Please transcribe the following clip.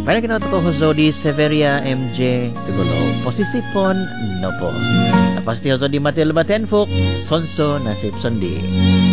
Pala kinato ko Jody Severia MJ Tugulo. Posisi pon no po. Tapos ti Jody Matil Batenfok Sonso Nasip Sondi.